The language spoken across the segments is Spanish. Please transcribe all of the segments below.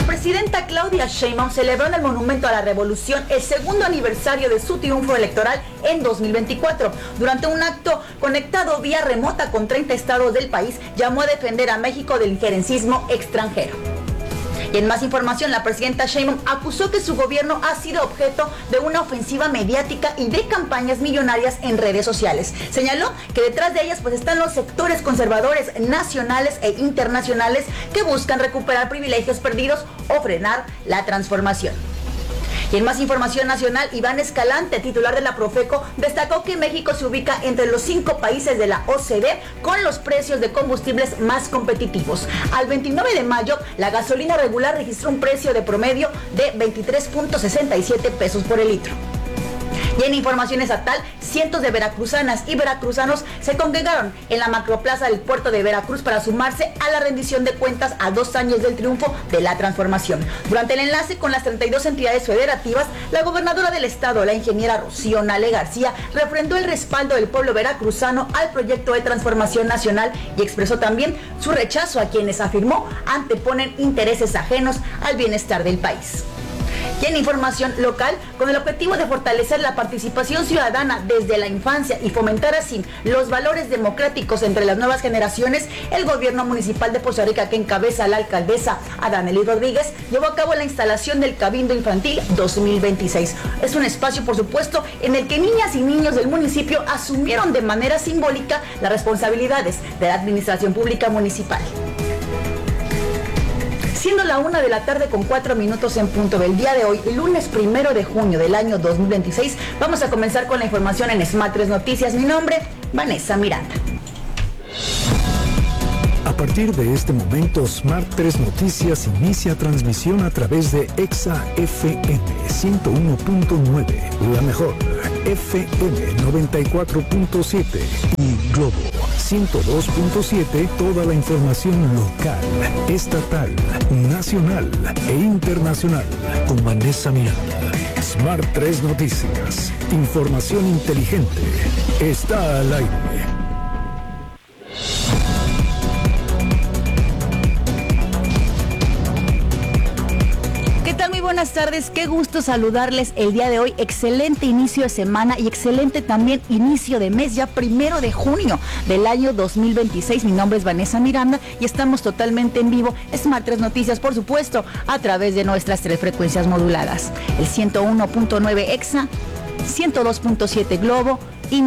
presidenta Claudia Sheinbaum celebró en el Monumento a la Revolución el segundo aniversario de su triunfo electoral en 2024. Durante un acto conectado vía remota con 30 estados del país, llamó a defender a México del injerencismo extranjero. Y en más información, la presidenta Sheinbaum acusó que su gobierno ha sido objeto de una ofensiva mediática y de campañas millonarias en redes sociales. Señaló que detrás de ellas pues están los sectores conservadores nacionales e internacionales que buscan recuperar privilegios perdidos o frenar la transformación. Y en más información nacional, Iván Escalante, titular de la Profeco, destacó que México se ubica entre los 5 países de la OCDE con los precios de combustibles más competitivos. Al 29 de mayo, la gasolina regular registró un precio de promedio de 23.67 pesos por el litro. Y en información estatal, cientos de veracruzanas y veracruzanos se congregaron en la macroplaza del puerto de Veracruz para sumarse a la rendición de cuentas a 2 años del triunfo de la transformación. Durante el enlace con las 32 entidades federativas, la gobernadora del estado, la ingeniera Rocío Nale García, refrendó el respaldo del pueblo veracruzano al proyecto de transformación nacional y expresó también su rechazo a quienes, afirmó, anteponen intereses ajenos al bienestar del país. Y en información local, con el objetivo de fortalecer la participación ciudadana desde la infancia y fomentar así los valores democráticos entre las nuevas generaciones, el gobierno municipal de Poza Rica, que encabeza la alcaldesa Adanely Rodríguez, llevó a cabo la instalación del Cabildo Infantil 2026. Es un espacio, por supuesto, en el que niñas y niños del municipio asumieron de manera simbólica las responsabilidades de la administración pública municipal. Siendo la 1 de la tarde con 4 minutos en punto del día de hoy, lunes 1 de junio del año 2026, vamos a comenzar con la información en Smart 3 Noticias. Mi nombre, Vanessa Miranda. A partir de este momento, Smart 3 Noticias inicia transmisión a través de Exa FM 101.9, la mejor, FM 94.7 y Globo 102.7, toda la información local, estatal, nacional e internacional con Vanessa Miranda. Smart 3 Noticias, información inteligente, está al aire. Buenas tardes, qué gusto saludarles el día de hoy. Excelente inicio de semana y excelente también inicio de mes, ya 1 de junio del año 2026. Mi nombre es Vanessa Miranda y estamos totalmente en vivo. Smart 3 Noticias, por supuesto, a través de nuestras 3 frecuencias moduladas. El 101.9 Exa, 102.7 Globo y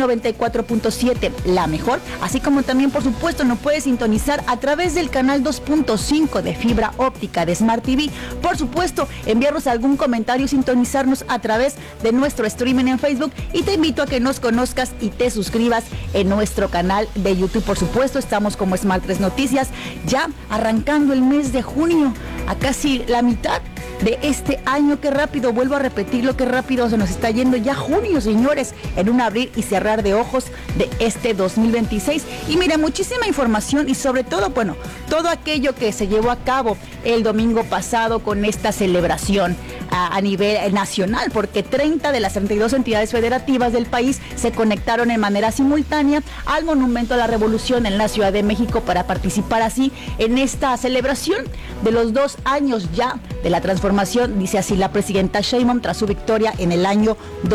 94.7 La Mejor, así como también, por supuesto, nos puede sintonizar a través del canal 2.5 de fibra óptica de Smart TV. Por supuesto, enviarnos algún comentario, sintonizarnos a través de nuestro streaming en Facebook y te invito a que nos conozcas y te suscribas en nuestro canal de YouTube. Por supuesto, estamos como Smart 3 Noticias, ya arrancando el mes de junio, a casi la mitad de este año. Qué rápido, vuelvo a repetirlo, qué rápido se nos está yendo ya junio, señores, en un abrir y cerrar de ojos de este 2026. Y mira, muchísima información y sobre todo, bueno, todo aquello que se llevó a cabo el domingo pasado con esta celebración a nivel nacional, porque 30 de las 32 entidades federativas del país se conectaron en manera simultánea al Monumento a la Revolución en la Ciudad de México para participar así en esta celebración de los 2 años ya de la transformación, dice así la presidenta Sheinbaum, tras su victoria en el año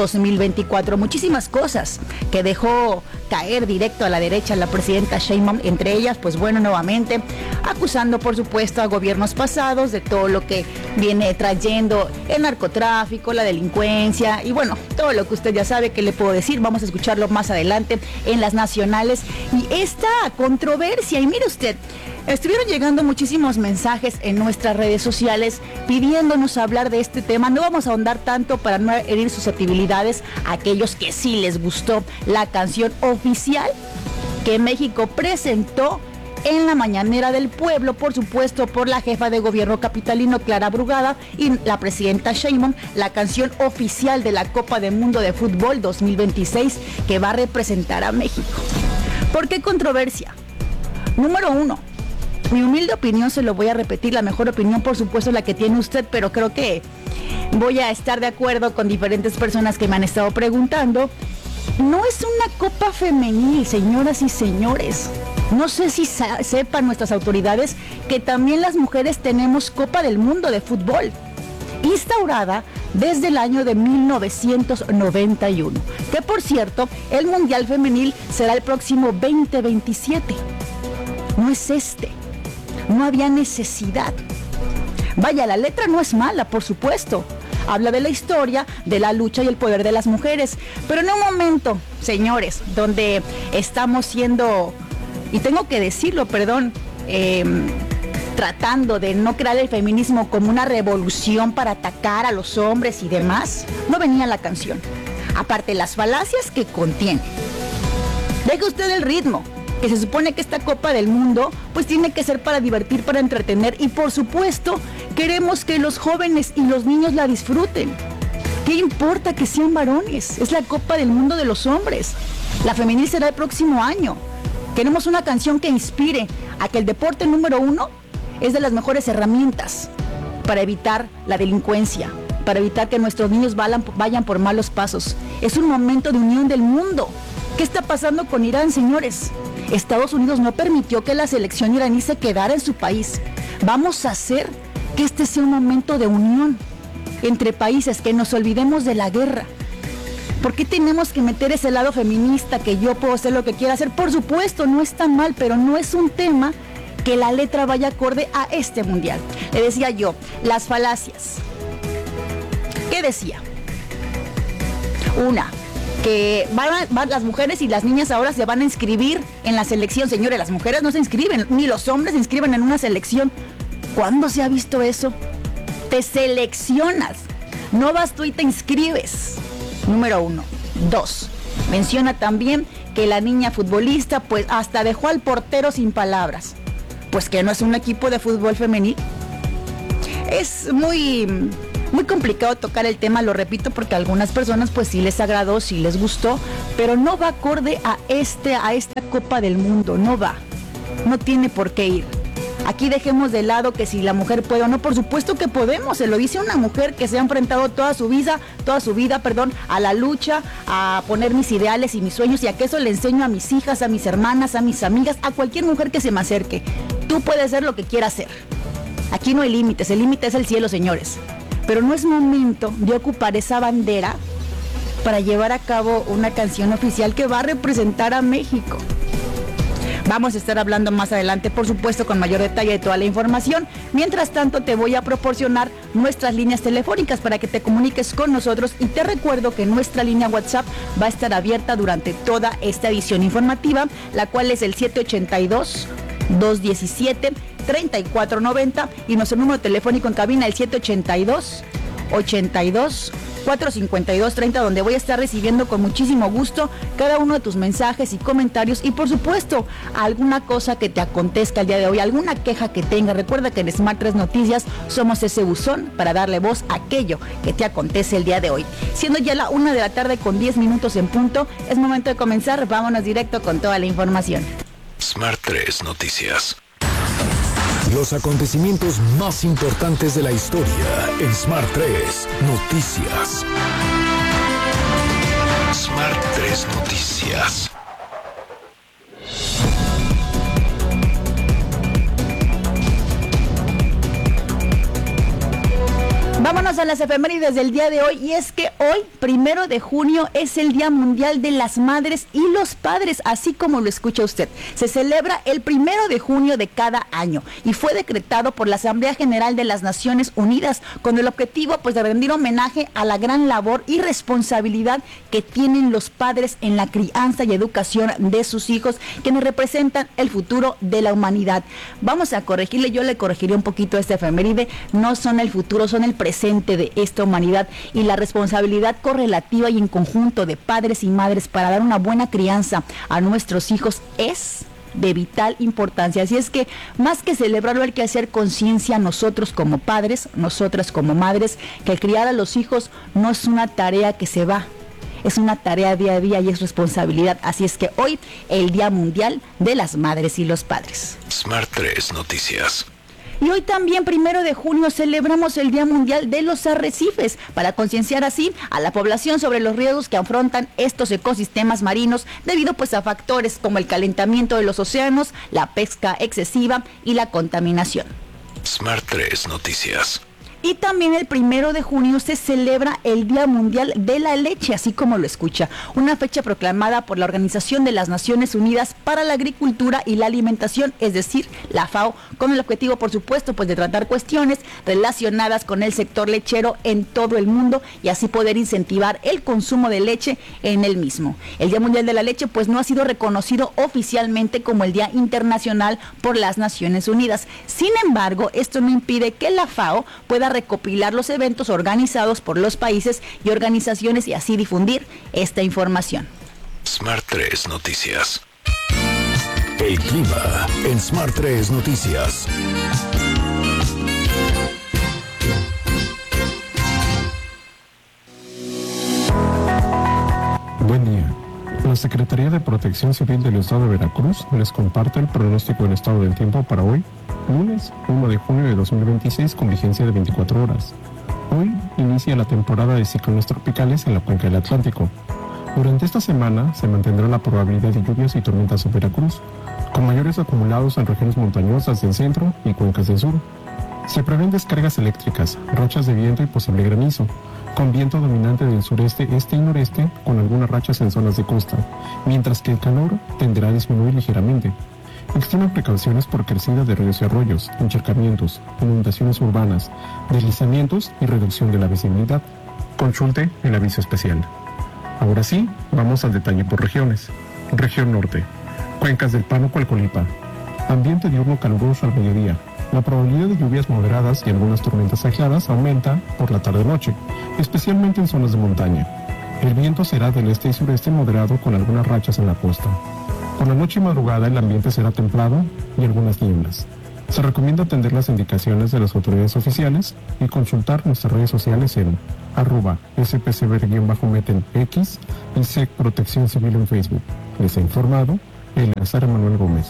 2024. Muchísimas cosas que dejó caer directo a la derecha la presidenta Sheinbaum, entre ellas, pues bueno, nuevamente acusando, por supuesto, a gobiernos pasados de todo lo que viene trayendo el narcotráfico, la delincuencia y bueno, todo lo que usted ya sabe. Que le puedo decir, vamos a escucharlo más adelante en las nacionales. Y esta controversia, y mire usted, estuvieron llegando muchísimos mensajes en nuestras redes sociales pidiéndonos hablar de este tema. No vamos a ahondar tanto para no herir susceptibilidades a aquellos que sí les gustó la canción oficial que México presentó en la Mañanera del Pueblo, por supuesto, por la jefa de gobierno capitalino Clara Brugada y la presidenta Sheinbaum, la canción oficial de la Copa del Mundo de Fútbol 2026 que va a representar a México. ¿Por qué controversia? Número 1, mi humilde opinión, se lo voy a repetir, la mejor opinión, por supuesto, la que tiene usted, pero creo que voy a estar de acuerdo con diferentes personas que me han estado preguntando. No es una copa femenil, señoras y señores. No sé si sepan nuestras autoridades que también las mujeres tenemos Copa del Mundo de fútbol, instaurada desde el año de 1991, que por cierto, el Mundial Femenil será el próximo 2027. No es no había necesidad. Vaya, la letra no es mala, por supuesto. Habla de la historia, de la lucha y el poder de las mujeres, pero en un momento, señores, donde estamos siendo, y tengo que decirlo, perdón, tratando de no crear el feminismo como una revolución para atacar a los hombres y demás, no venía la canción. Aparte, las falacias que contiene. Deje usted el ritmo, que se supone que esta Copa del Mundo pues tiene que ser para divertir, para entretener, y por supuesto queremos que los jóvenes y los niños la disfruten. ¿Qué importa que sean varones? Es la Copa del Mundo de los hombres. La femenil será el próximo año. Queremos una canción que inspire a que el deporte número 1 es de las mejores herramientas para evitar la delincuencia, para evitar que nuestros niños vayan por malos pasos. Es un momento de unión del mundo. ¿Qué está pasando con Irán, señores? Estados Unidos no permitió que la selección iraní se quedara en su país. Vamos a hacer que este sea un momento de unión entre países, que nos olvidemos de la guerra. ¿Por qué tenemos que meter ese lado feminista, que yo puedo hacer lo que quiera hacer? Por supuesto, no es tan mal, pero no es un tema que la letra vaya acorde a este mundial. Le decía yo, las falacias. ¿Qué decía? Una, que van las mujeres y las niñas ahora se van a inscribir en la selección. Señores, las mujeres no se inscriben, ni los hombres se inscriben en una selección. ¿Cuándo se ha visto eso? Te seleccionas, no vas tú y te inscribes. Número 1. 2. Menciona también que la niña futbolista pues hasta dejó al portero sin palabras. Pues que no es un equipo de fútbol femenil. Es muy complicado tocar el tema, lo repito, porque a algunas personas pues sí les agradó, sí les gustó, pero no va acorde a esta Copa del Mundo, no va. No tiene por qué ir. Aquí dejemos de lado que si la mujer puede o no. Por supuesto que podemos, se lo dice una mujer que se ha enfrentado toda su vida, a la lucha, a poner mis ideales y mis sueños, y a que eso le enseño a mis hijas, a mis hermanas, a mis amigas, a cualquier mujer que se me acerque. Tú puedes ser lo que quieras ser. Aquí no hay límites, el límite es el cielo, señores. Pero no es momento de ocupar esa bandera para llevar a cabo una canción oficial que va a representar a México. Vamos a estar hablando más adelante, por supuesto, con mayor detalle de toda la información. Mientras tanto, te voy a proporcionar nuestras líneas telefónicas para que te comuniques con nosotros, y te recuerdo que nuestra línea WhatsApp va a estar abierta durante toda esta edición informativa, la cual es el 782-217-3490, y nuestro número telefónico en cabina el 782-82-452-30, donde voy a estar recibiendo con muchísimo gusto cada uno de tus mensajes y comentarios, y por supuesto alguna cosa que te acontezca el día de hoy, alguna queja que tenga. Recuerda que en Smart 3 Noticias somos ese buzón para darle voz a aquello que te acontece el día de hoy. Siendo ya la 1 de la tarde con 10 minutos en punto, es momento de comenzar. Vámonos directo con toda la información. Smart 3 Noticias. Los acontecimientos más importantes de la historia en Smart 3 Noticias. Smart 3 Noticias. Vámonos a las efemérides del día de hoy, y es que hoy, 1 de junio, es el Día Mundial de las Madres y los Padres, así como lo escucha usted. Se celebra el 1 de junio de cada año y fue decretado por la Asamblea General de las Naciones Unidas con el objetivo pues de rendir homenaje a la gran labor y responsabilidad que tienen los padres en la crianza y educación de sus hijos, quienes representan el futuro de la humanidad. Vamos a corregirle, yo le corregiría un poquito esta efeméride. No son el futuro, son el presente de esta humanidad, y la responsabilidad correlativa y en conjunto de padres y madres para dar una buena crianza a nuestros hijos es de vital importancia. Así es que más que celebrarlo, hay que hacer conciencia nosotros como padres, nosotras como madres, que criar a los hijos no es una tarea que se va, es una tarea día a día y es responsabilidad. Así es que hoy, el Día Mundial de las Madres y los Padres. Smart 3 Noticias. Y hoy también, 1 de junio, celebramos el Día Mundial de los Arrecifes, para concienciar así a la población sobre los riesgos que afrontan estos ecosistemas marinos debido pues a factores como el calentamiento de los océanos, la pesca excesiva y la contaminación. Smart 3 Noticias. Y también el 1 de junio se celebra el Día Mundial de la Leche, así como lo escucha, una fecha proclamada por la Organización de las Naciones Unidas para la Agricultura y la Alimentación, es decir, la FAO, con el objetivo, por supuesto, pues de tratar cuestiones relacionadas con el sector lechero en todo el mundo y así poder incentivar el consumo de leche en el mismo. El Día Mundial de la Leche, pues no ha sido reconocido oficialmente como el Día Internacional por las Naciones Unidas. Sin embargo, esto no impide que la FAO pueda recopilar los eventos organizados por los países y organizaciones y así difundir esta información. Smart 3 Noticias. El clima en Smart 3 Noticias. Buen día. La Secretaría de Protección Civil del Estado de Veracruz les comparte el pronóstico del estado del tiempo para hoy, lunes 1 de junio de 2026, con vigencia de 24 horas. Hoy inicia la temporada de ciclones tropicales en la cuenca del Atlántico. Durante esta semana se mantendrá la probabilidad de lluvias y tormentas en Veracruz, con mayores acumulados en regiones montañosas del centro y cuencas del sur. Se prevén descargas eléctricas, rachas de viento y posible granizo, con viento dominante del sureste, este y noreste, con algunas rachas en zonas de costa, mientras que el calor tenderá a disminuir ligeramente. Extreman precauciones por crecida de ríos y arroyos, encharcamientos, inundaciones urbanas, deslizamientos y reducción de la visibilidad. Consulte el aviso especial. Ahora sí, vamos al detalle por regiones. Región Norte. Cuencas del Pánuco al Colipa. Ambiente diurno caluroso al mediodía. La probabilidad de lluvias moderadas y algunas tormentas aisladas aumenta por la tarde-noche, especialmente en zonas de montaña. El viento será del este y sureste moderado con algunas rachas en la costa. Por la noche y madrugada el ambiente será templado y algunas nieblas. Se recomienda atender las indicaciones de las autoridades oficiales y consultar nuestras redes sociales en @spcber-met en X y SEC Protección Civil en Facebook. Les ha informado Eleazar Manuel Gómez.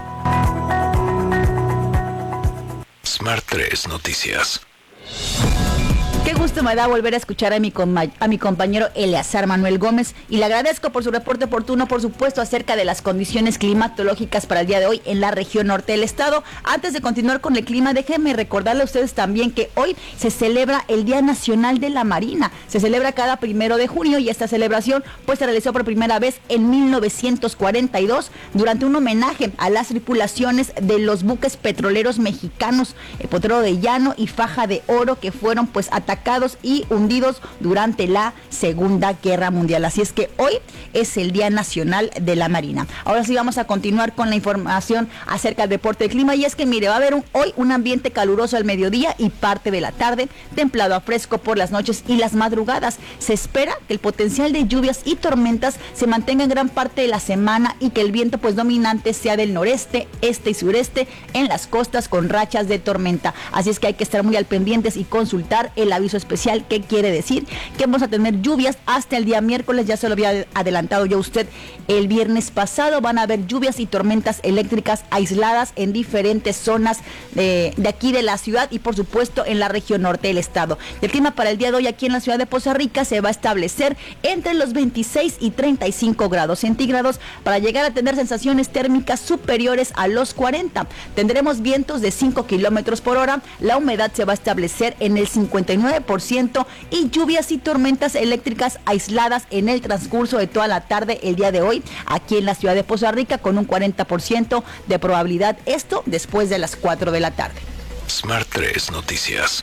Smart 3 Noticias. Qué gusto me da volver a escuchar a mi compañero Eleazar Manuel Gómez y le agradezco por su reporte oportuno, por supuesto, acerca de las condiciones climatológicas para el día de hoy en la región norte del estado. Antes de continuar con el clima, déjenme recordarle a ustedes también que hoy se celebra el Día Nacional de la Marina. Se celebra cada 1 de junio y esta celebración pues se realizó por primera vez en 1942 durante un homenaje a las tripulaciones de los buques petroleros mexicanos, el Potrero de Llano y Faja de Oro, que fueron pues atacados y hundidos durante la Segunda Guerra Mundial. Así es que hoy es el Día Nacional de la Marina. Ahora sí vamos a continuar con la información acerca del reporte del clima y es que mire, va a haber hoy un ambiente caluroso al mediodía y parte de la tarde, templado a fresco por las noches y las madrugadas. Se espera que el potencial de lluvias y tormentas se mantenga en gran parte de la semana y que el viento pues dominante sea del noreste, este y sureste en las costas con rachas de tormenta. Así es que hay que estar muy al pendientes y consultar el aviso especial. ¿Qué quiere decir? Que vamos a tener lluvias hasta el día miércoles, ya se lo había adelantado yo a usted el viernes pasado. Van a haber lluvias y tormentas eléctricas aisladas en diferentes zonas de aquí de la ciudad y por supuesto en la región norte del estado. El clima para el día de hoy aquí en la ciudad de Poza Rica se va a establecer entre los 26 y 35 grados centígrados para llegar a tener sensaciones térmicas superiores a los 40. Tendremos vientos de 5 kilómetros por hora, la humedad se va a establecer en el 59% y lluvias y tormentas eléctricas aisladas en el transcurso de toda la tarde el día de hoy aquí en la ciudad de Poza Rica con un 40% de probabilidad, esto después de las 4 de la tarde. Smart 3 Noticias.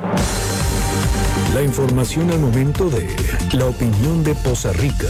La información al momento de la opinión de Poza Rica.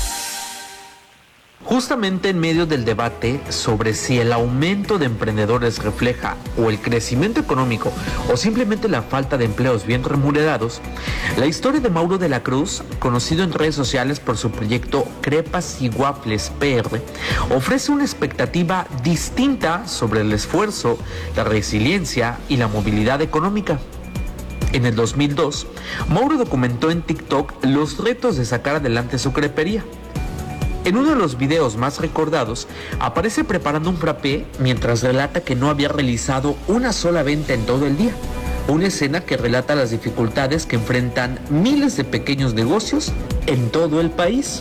Justamente en medio del debate sobre si el aumento de emprendedores refleja o el crecimiento económico o simplemente la falta de empleos bien remunerados, la historia de Mauro de la Cruz, conocido en redes sociales por su proyecto Crepas y Waffles PR, ofrece una expectativa distinta sobre el esfuerzo, la resiliencia y la movilidad económica. En el 2002, Mauro documentó en TikTok los retos de sacar adelante su crepería. En uno de los videos más recordados, aparece preparando un frappé mientras relata que no había realizado una sola venta en todo el día. Una escena que relata las dificultades que enfrentan miles de pequeños negocios en todo el país.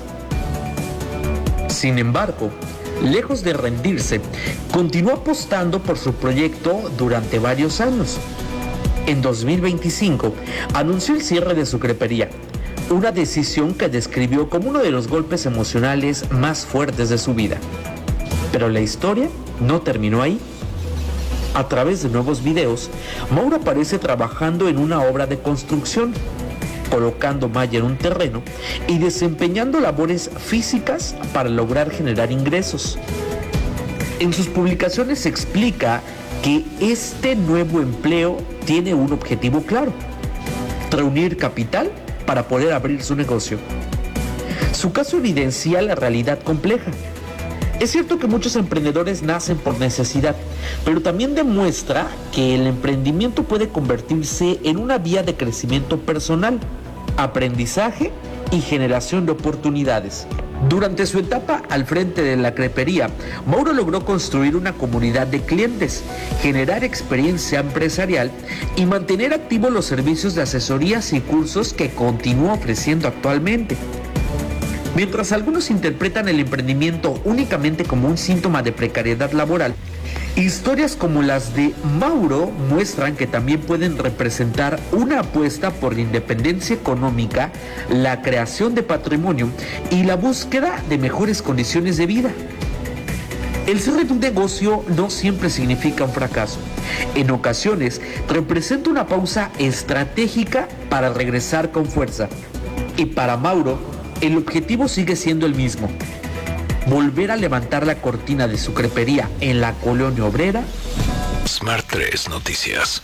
Sin embargo, lejos de rendirse, continuó apostando por su proyecto durante varios años. En 2025, anunció el cierre de su crepería, una decisión que describió como uno de los golpes emocionales más fuertes de su vida. Pero la historia no terminó ahí. A través de nuevos videos, Mauro aparece trabajando en una obra de construcción, colocando malla en un terreno y desempeñando labores físicas para lograr generar ingresos. En sus publicaciones explica que este nuevo empleo tiene un objetivo claro: reunir capital para poder abrir su negocio. Su caso evidencia la realidad compleja. Es cierto que muchos emprendedores nacen por necesidad, pero también demuestra que el emprendimiento puede convertirse en una vía de crecimiento personal, aprendizaje y generación de oportunidades. Durante su etapa al frente de la crepería, Mauro logró construir una comunidad de clientes, generar experiencia empresarial y mantener activos los servicios de asesorías y cursos que continúa ofreciendo actualmente. Mientras algunos interpretan el emprendimiento únicamente como un síntoma de precariedad laboral, historias como las de Mauro muestran que también pueden representar una apuesta por la independencia económica, la creación de patrimonio y la búsqueda de mejores condiciones de vida. El cierre de un negocio no siempre significa un fracaso. En ocasiones representa una pausa estratégica para regresar con fuerza. Y para Mauro, el objetivo sigue siendo el mismo: volver a levantar la cortina de su crepería en la colonia obrera. Smart 3 Noticias.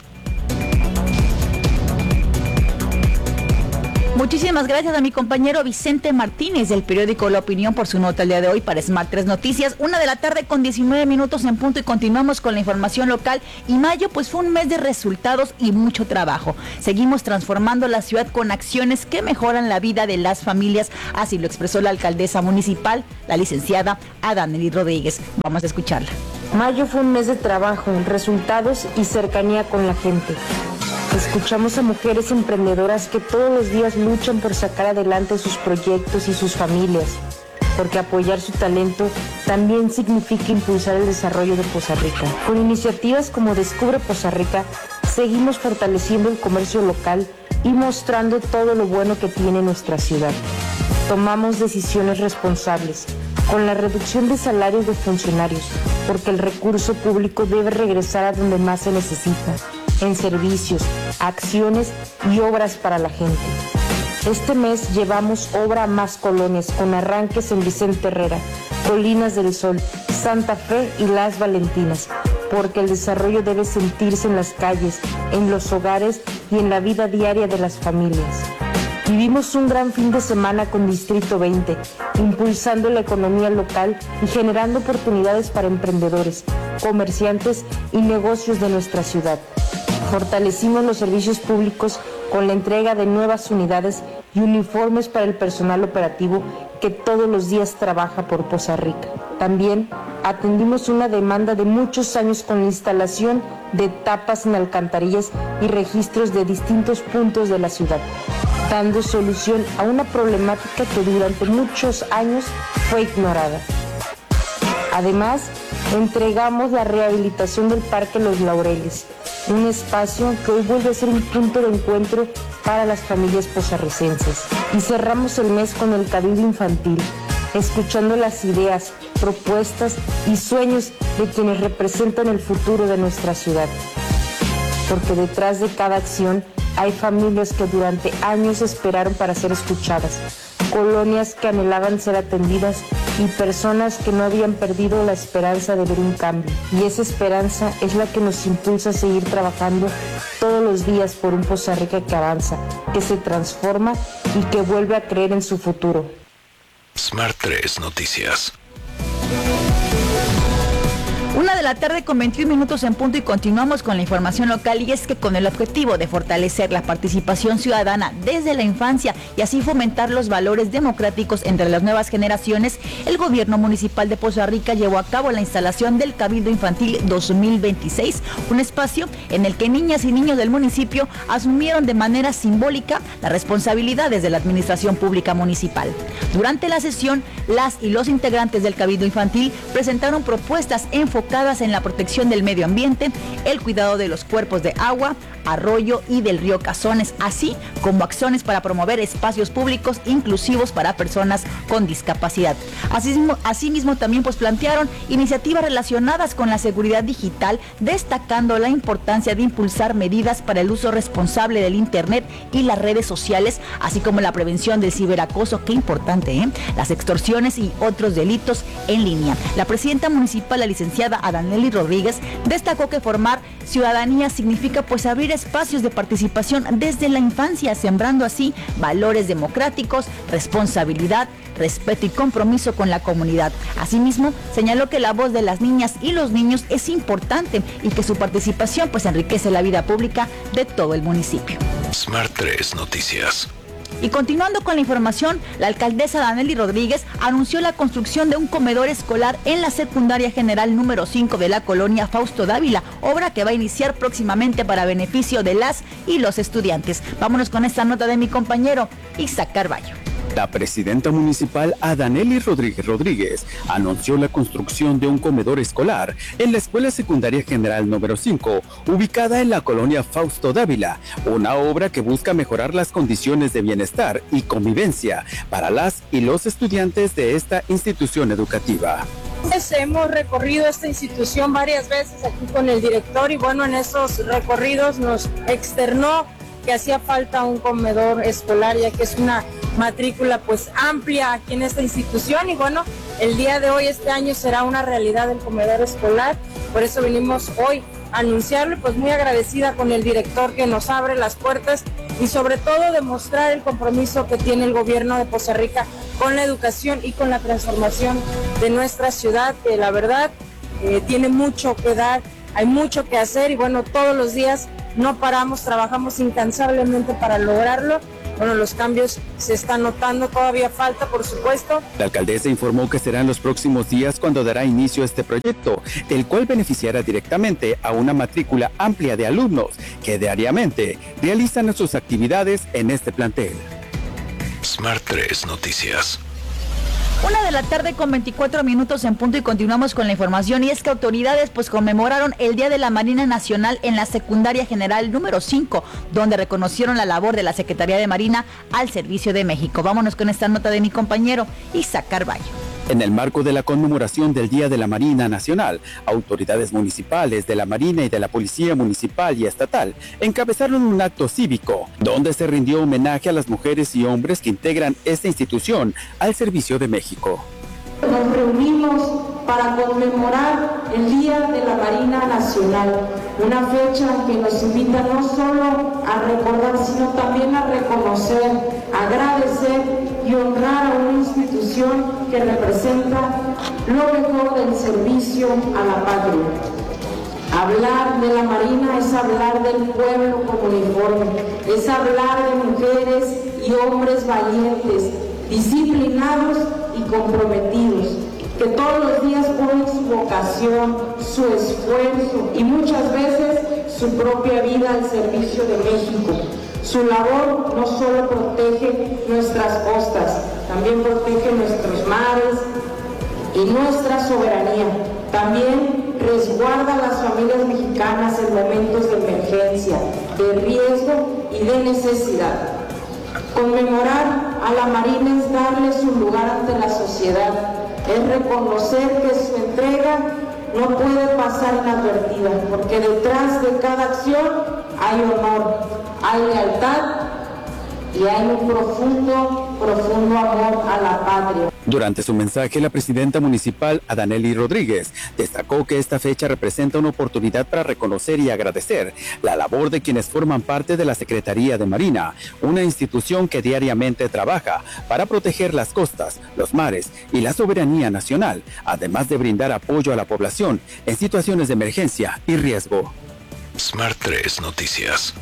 Muchísimas gracias a mi compañero Vicente Martínez del periódico La Opinión por su nota el día de hoy para Smart 3 Noticias. 1:00 con 19 minutos en punto y continuamos con la información local. Y mayo pues fue un mes de resultados y mucho trabajo. Seguimos transformando la ciudad con acciones que mejoran la vida de las familias. Así lo expresó la alcaldesa municipal, la licenciada Adanely Rodríguez. Vamos a escucharla. Mayo fue un mes de trabajo, resultados y cercanía con la gente. Escuchamos a mujeres emprendedoras que todos los días luchan por sacar adelante sus proyectos y sus familias, porque apoyar su talento también significa impulsar el desarrollo de Poza Rica. Con iniciativas como Descubre Poza Rica, seguimos fortaleciendo el comercio local y mostrando todo lo bueno que tiene nuestra ciudad. Tomamos decisiones responsables, con la reducción de salarios de funcionarios, porque el recurso público debe regresar a donde más se necesita, en servicios, acciones y obras para la gente. Este mes llevamos obra a más colonias, con arranques en Vicente Herrera, Colinas del Sol, Santa Fe y Las Valentinas, porque el desarrollo debe sentirse en las calles, en los hogares y en la vida diaria de las familias. Vivimos un gran fin de semana con Distrito 20, impulsando la economía local y generando oportunidades para emprendedores, comerciantes y negocios de nuestra ciudad. Fortalecimos los servicios públicos con la entrega de nuevas unidades y uniformes para el personal operativo que todos los días trabaja por Poza Rica. También atendimos una demanda de muchos años con la instalación de tapas en alcantarillas y registros de distintos puntos de la ciudad, dando solución a una problemática que durante muchos años fue ignorada. Además, entregamos la rehabilitación del Parque Los Laureles, un espacio que hoy vuelve a ser un punto de encuentro para las familias pozarricenses. Y cerramos el mes con el Cabildo Infantil, escuchando las ideas, propuestas y sueños de quienes representan el futuro de nuestra ciudad. Porque detrás de cada acción hay familias que durante años esperaron para ser escuchadas, colonias que anhelaban ser atendidas y personas que no habían perdido la esperanza de ver un cambio. Y esa esperanza es la que nos impulsa a seguir trabajando todos los días por un Poza Rica que avanza, que se transforma y que vuelve a creer en su futuro. Smart 3 Noticias. 1:21 en punto y continuamos con la información local, y es que con el objetivo de fortalecer la participación ciudadana desde la infancia y así fomentar los valores democráticos entre las nuevas generaciones, el gobierno municipal de Poza Rica llevó a cabo la instalación del Cabildo Infantil 2026, un espacio en el que niñas y niños del municipio asumieron de manera simbólica las responsabilidades de la administración pública municipal. Durante la sesión, las y los integrantes del Cabildo Infantil presentaron propuestas enfocadas en la protección del medio ambiente, el cuidado de los cuerpos de agua, arroyo y del río Cazones, así como acciones para promover espacios públicos inclusivos para personas con discapacidad. Asimismo también plantearon iniciativas relacionadas con la seguridad digital, destacando la importancia de impulsar medidas para el uso responsable del Internet y las redes sociales, así como la prevención del ciberacoso, qué importante, las extorsiones y otros delitos en línea. La presidenta municipal, la licenciada Adanely Rodríguez, destacó que formar ciudadanía significa abrir espacios de participación desde la infancia, sembrando así valores democráticos, responsabilidad, respeto y compromiso con la comunidad. Asimismo, señaló que la voz de las niñas y los niños es importante y que su participación enriquece la vida pública de todo el municipio. Smart 3 Noticias. Y continuando con la información, la alcaldesa Adanely Rodríguez anunció la construcción de un comedor escolar en la secundaria general número 5 de la colonia Fausto Dávila, obra que va a iniciar próximamente para beneficio de las y los estudiantes. Vámonos con esta nota de mi compañero Isaac Carballo. La presidenta municipal Adanely Rodríguez anunció la construcción de un comedor escolar en la Escuela Secundaria General número 5, ubicada en la colonia Fausto Dávila, una obra que busca mejorar las condiciones de bienestar y convivencia para las y los estudiantes de esta institución educativa. Hemos recorrido esta institución varias veces aquí con el director y en esos recorridos nos externó que hacía falta un comedor escolar, ya que es una matrícula amplia aquí en esta institución y el día de hoy, este año, será una realidad el comedor escolar. Por eso venimos hoy a anunciarlo, muy agradecida con el director que nos abre las puertas y sobre todo demostrar el compromiso que tiene el gobierno de Poza Rica con la educación y con la transformación de nuestra ciudad, que la verdad tiene mucho que dar, hay mucho que hacer y todos los días no paramos, trabajamos incansablemente para lograrlo. Los cambios se están notando, todavía falta, por supuesto. La alcaldesa informó que serán los próximos días cuando dará inicio a este proyecto, el cual beneficiará directamente a una matrícula amplia de alumnos que diariamente realizan sus actividades en este plantel. Smart 3 Noticias. 1:24 en punto y continuamos con la información, y es que autoridades conmemoraron el Día de la Marina Nacional en la Secundaria General número 5, donde reconocieron la labor de la Secretaría de Marina al servicio de México. Vámonos con esta nota de mi compañero Isaac Carballo. En el marco de la conmemoración del Día de la Marina Nacional, autoridades municipales de la Marina y de la Policía Municipal y Estatal encabezaron un acto cívico, donde se rindió homenaje a las mujeres y hombres que integran esta institución al servicio de México. Nos reunimos para conmemorar el Día de la Marina Nacional, una fecha que nos invita no solo a recordar, sino también a reconocer, agradecer y honrar a una institución que representa lo mejor del servicio a la patria. Hablar de la Marina es hablar del pueblo con uniforme, es hablar de mujeres y hombres valientes, disciplinados y comprometidos, que todos los días ponen su vocación, su esfuerzo y muchas veces su propia vida al servicio de México. Su labor no solo protege nuestras costas, también protege nuestros mares y nuestra soberanía. También resguarda a las familias mexicanas en momentos de emergencia, de riesgo y de necesidad. Conmemorar a la Marina es darle su lugar ante la sociedad, es reconocer que su entrega no puede pasar inadvertida, porque detrás de cada acción hay honor, hay lealtad y hay un profundo amor a la patria. Durante su mensaje, la presidenta municipal, Adanely Rodríguez, destacó que esta fecha representa una oportunidad para reconocer y agradecer la labor de quienes forman parte de la Secretaría de Marina, una institución que diariamente trabaja para proteger las costas, los mares y la soberanía nacional, además de brindar apoyo a la población en situaciones de emergencia y riesgo. Smart 3 Noticias.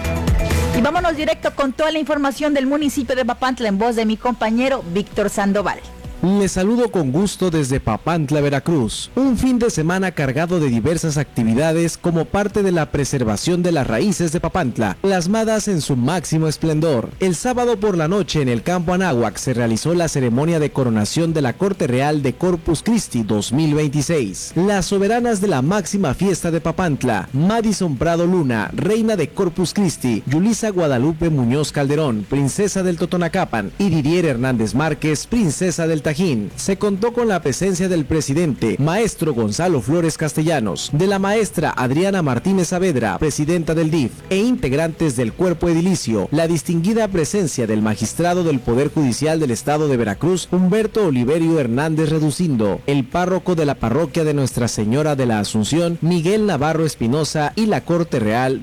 Y vámonos directo con toda la información del municipio de Papantla en voz de mi compañero Víctor Sandoval. Les saludo con gusto desde Papantla, Veracruz. Un fin de semana cargado de diversas actividades como parte de la preservación de las raíces de Papantla, plasmadas en su máximo esplendor. El sábado por la noche en el Campo Anáhuac se realizó la ceremonia de coronación de la Corte Real de Corpus Christi 2026. Las soberanas de la máxima fiesta de Papantla, Madison Prado Luna, reina de Corpus Christi, Yulisa Guadalupe Muñoz Calderón, princesa del Totonacapan, y Didier Hernández Márquez, princesa del Tajín. Se contó con la presencia del presidente, maestro Gonzalo Flores Castellanos, de la maestra Adriana Martínez Saavedra, presidenta del DIF, e integrantes del cuerpo edilicio, la distinguida presencia del magistrado del Poder Judicial del Estado de Veracruz, Humberto Oliverio Hernández Reducindo, el párroco de la parroquia de Nuestra Señora de la Asunción, Miguel Navarro Espinosa, y la Corte Real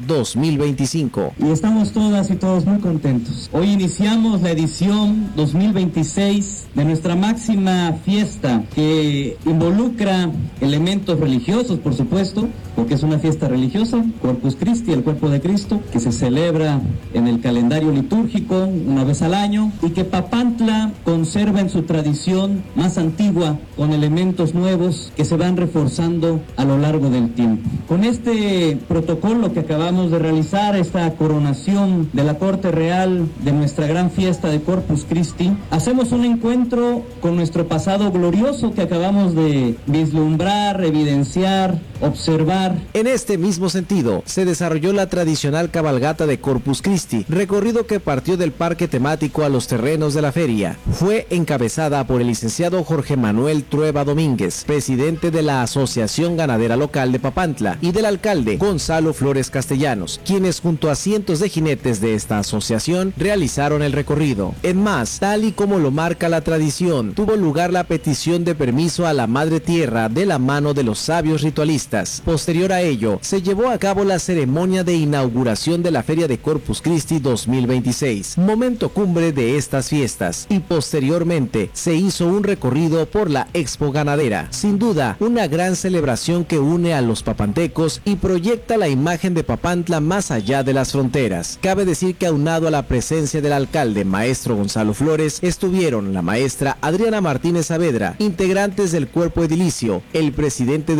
2025. Y estamos todas y todos muy contentos. Hoy iniciamos la edición 2026 de nuestra máxima fiesta, que involucra elementos religiosos, por supuesto, porque es una fiesta religiosa, Corpus Christi, el cuerpo de Cristo, que se celebra en el calendario litúrgico una vez al año, y que Papantla conserva en su tradición más antigua, con elementos nuevos que se van reforzando a lo largo del tiempo. Con este protocolo que acabamos de realizar, esta coronación de la Corte Real de nuestra gran fiesta de Corpus Christi, hacemos un encuentro con nuestro pasado glorioso que acabamos de vislumbrar, evidenciar, observar. En este mismo sentido, se desarrolló la tradicional cabalgata de Corpus Christi, recorrido que partió del parque temático a los terrenos de la feria. Fue encabezada por el licenciado Jorge Manuel Trueba Domínguez, presidente de la Asociación Ganadera Local de Papantla, y del alcalde Gonzalo Flores Castellanos, quienes junto a cientos de jinetes de esta asociación realizaron el recorrido. En más, tal y como lo marca la tradición, tuvo lugar la petición de permiso a la Madre Tierra de la mano de los sabios ritualistas. Posterior a ello, se llevó a cabo la ceremonia de inauguración de la Feria de Corpus Christi 2026, momento cumbre de estas fiestas, y posteriormente se hizo un recorrido por la Expo Ganadera. Sin duda, una gran celebración que une a los papantecos y proyecta la imagen de Papantla más allá de las fronteras. Cabe decir que aunado a la presencia del alcalde, maestro Gonzalo Flores, estuvieron la maestra Adriana Martínez Saavedra, integrantes del cuerpo edilicio, el presidente de